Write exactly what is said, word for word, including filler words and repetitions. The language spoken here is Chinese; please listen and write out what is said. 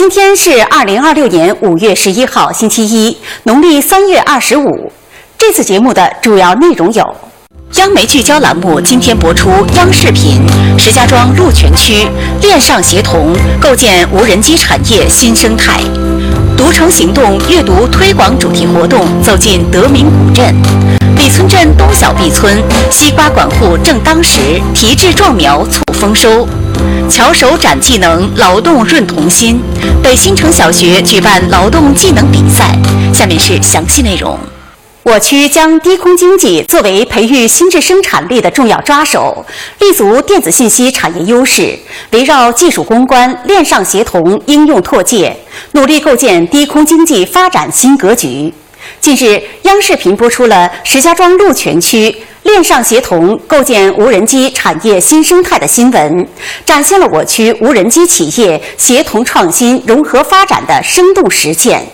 今天是二零二六年五月十一号，星期一，农历三月二十五。这次节目的主要内容有：央媒聚焦栏目今天播出央视频石家庄鹿泉区链上协同构建无人机产业新生态；读城行动阅读推广主题活动走进德明古镇；李村镇东小壁村西瓜管护正当时，提质壮苗促丰收；巧手展技能，劳动润童心；北新城小学举办劳动技能比赛。下面是详细内容。我区将低空经济作为培育新质生产力的重要抓手，立足电子信息产业优势，围绕技术攻关、链上协同、应用拓界，努力构建低空经济发展新格局。近日，央视频播出了石家庄鹿泉区链上协同构建无人机产业新生态的新闻，展现了我区无人机企业协同创新、融合发展的生动实践。